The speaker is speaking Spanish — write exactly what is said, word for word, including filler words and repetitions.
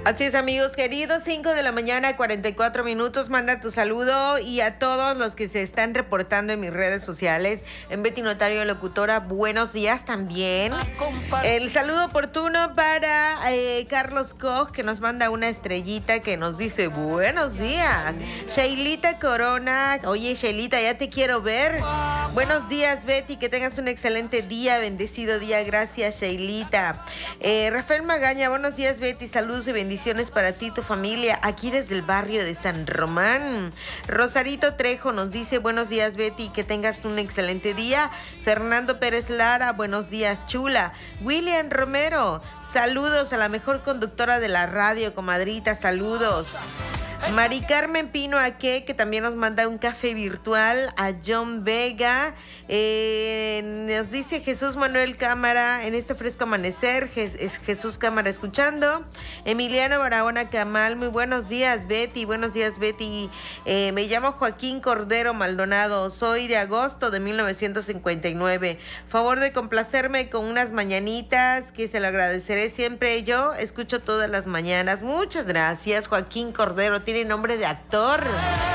Así es, amigos queridos, cinco de la mañana, cuarenta y cuatro minutos, manda tu saludo y a todos los que se están reportando en mis redes sociales, en Betty Notario Locutora, buenos días también. El saludo oportuno para eh, Carlos Koch, que nos manda una estrellita que nos dice buenos días. Sheilita Corona, oye Sheilita, ya te quiero ver. Buenos días, Betty, que tengas un excelente día, bendecido día, gracias Sheilita. Eh, Rafael Magaña, buenos días, Betty, saludos y bendiciones. Bendiciones para ti y tu familia, aquí desde el barrio de San Román. Rosarito Trejo nos dice, buenos días, Betty, que tengas un excelente día. Fernando Pérez Lara, buenos días, chula. William Romero, saludos a la mejor conductora de la radio, comadrita, saludos. Mari Carmen Pino Aque, que también nos manda un café virtual. A John Vega, eh, nos dice Jesús Manuel Cámara, en este fresco amanecer, es Jesús Cámara escuchando. Emiliano Barahona Camal, muy buenos días, Betty, buenos días, Betty. Eh, me llamo Joaquín Cordero Maldonado, soy de agosto de mil novecientos cincuenta y nueve. Favor de complacerme con unas mañanitas, que se lo agradeceré siempre. Yo escucho todas las mañanas. Muchas gracias, Joaquín Cordero. Tiene nombre de actor.